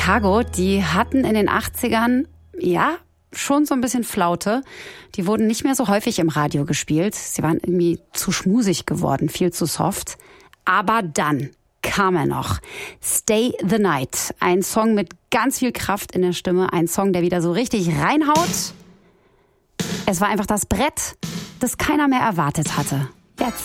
Chicago, die hatten in den 80ern, ja, schon so ein bisschen Flaute. Die wurden nicht mehr so häufig im Radio gespielt. Sie waren irgendwie zu schmusig geworden, viel zu soft. Aber dann kam er noch. Stay the Night. Ein Song mit ganz viel Kraft in der Stimme. Ein Song, der wieder so richtig reinhaut. Es war einfach das Brett, das keiner mehr erwartet hatte. Jetzt.